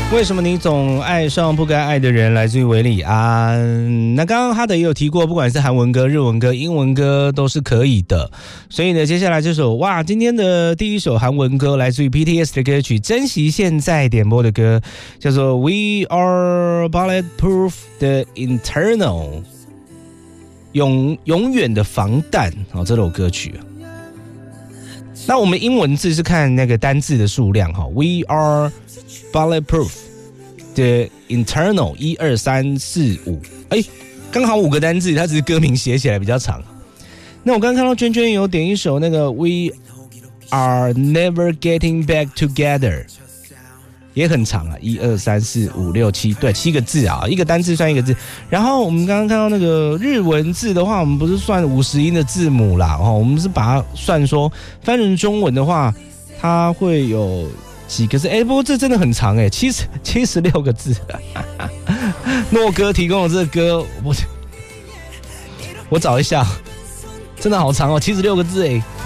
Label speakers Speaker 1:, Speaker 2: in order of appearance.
Speaker 1: 为什么你总爱上不该爱的人？来自于韦礼安。那刚刚哈德也有提过，不管是韩文歌、日文歌、英文歌都是可以的。所以呢，接下来这首今天的第一首韩文歌来自于 BTS 的歌曲，珍惜现在点播的歌，叫做 We Are Bulletproof 的 Internal， 永远的防弹这首歌曲。那我们英文字是看那个单字的数量，We are Bulletproof 的 Internal 1、2、3、4、5，刚好5个单字，它只是歌名写起来比较长。那我刚刚看到娟娟有点一首那个 We Are Never Getting Back Together， 也很长1、2、3、4、5、6、7，对，7个字一个单字算一个字。然后我们刚刚看到那个日文字的话，我们不是算50音的字母啦，我们是把它算说翻成中文的话，它会有几个字？不过这真的很长76个字。诺哥提供的这个歌，我找一下，真的好长76个字